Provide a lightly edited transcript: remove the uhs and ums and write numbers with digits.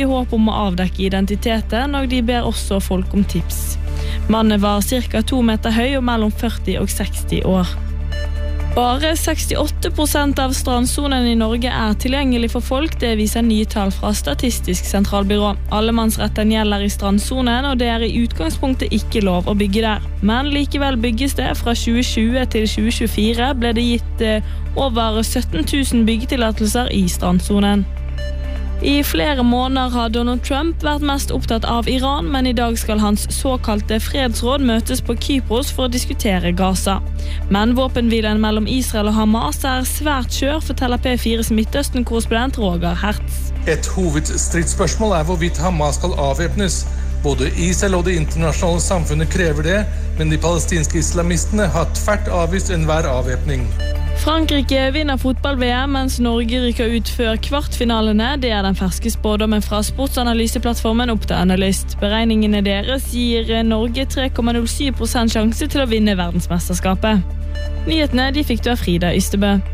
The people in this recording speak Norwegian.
i håp om å avdekke identiteten, og de ber også folk om tips. Mannen var cirka 2 meter høy og mellom 40 og 60 år. Bare 68% av strandsonen i Norge tilgjengelig for folk, det viser nye tall fra Statistisk sentralbyrå. Allemannsretten gjelder i strandsonen, og det i utgangspunktet ikke lov å bygge der. Men likevel bygges det. Fra 2020 til 2024 ble det gitt over 17 000 byggetillatelser i strandsonen. I flere måneder har Donald Trump vært mest opptatt av Iran, men i dag skal hans såkalte fredsråd møtes på Kypros for å diskutere Gaza. Men våpenhvilen mellom Israel og Hamas svært skjør, forteller P4s Midtøsten-korrespondent Roger Hertz. Et hovedstridsspørsmål hvorvidt Hamas skal avvæpnes. Både Israel og det internasjonale samfunnet krever det, men de palestinske islamistene har tvert avvist enhver avvæpning. Frankrike vinner fotball-VM, mens Norge rykker ut før kvartfinalene. Det den ferske spådommen fra sportsanalyseplattformen Opta-Analyst. Beregningene deres gir Norge 3,07% sjanse til å vinne verdensmesterskapet. Nyhetene de fikk du av Frida Ystebø.